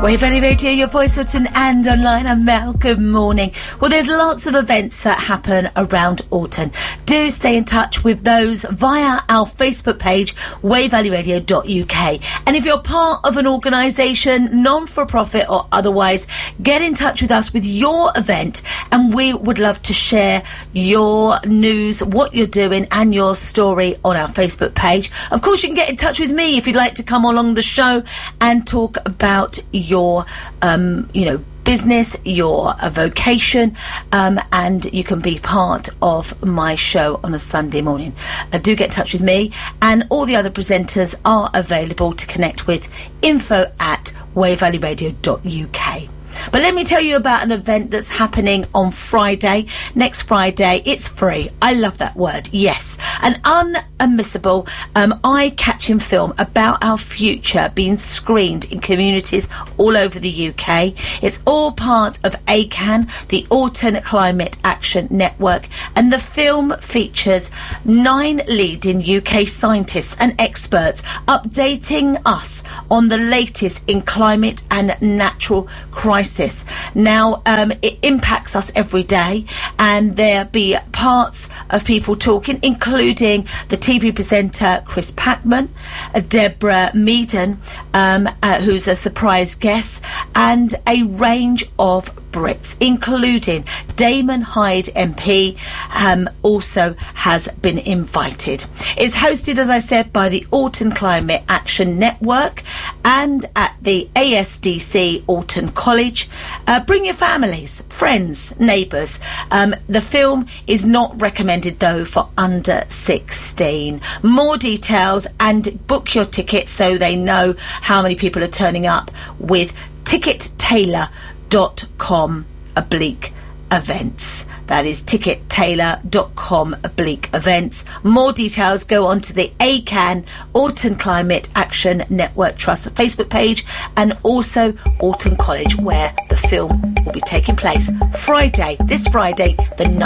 Wave Valley Radio, your voice written and online. I'm Mel. Good morning. Well, there's lots of events that happen around Alton. Do stay in touch with those via our Facebook page, wavevalleyradio.uk. And if you're part of an organisation, non-for-profit or otherwise, get in touch with us with your event, and we would love to share your news, what you're doing and your story on our Facebook page. Of course, you can get in touch with me if you'd like to come along the show and talk about your business, your vocation, and you can be part of my show on a Sunday morning. Do get in touch with me, and all the other presenters are available to connect with. info@wavevalleyradio.uk. But let me tell you about an event that's happening on Friday. Next Friday. It's free. I love that word. Yes. An unmissable, eye-catching film about our future being screened in communities all over the UK. It's all part of ACAN, the Alton Climate Action Network, and the film features 9 leading UK scientists and experts updating us on the latest in climate and natural crisis. Now, it impacts us every day, and there'll be parts of people talking, including the TV presenter Chris Packman, Deborah Meaden, who's a surprise guest, and a range of Brits, including Damon Hyde MP, also has been invited. It's hosted, as I said, by the Alton Climate Action Network and at the ASDC Alton College. Bring your families, friends, neighbours. The film is not recommended, though, for under 16. More details and book your tickets so they know how many people are turning up with tickettailor.com/events. That is tickettailor.com/events. More details, go on to the ACAN, Alton Climate Action Network Trust Facebook page, and also Alton College, where the film will be taking place this Friday, the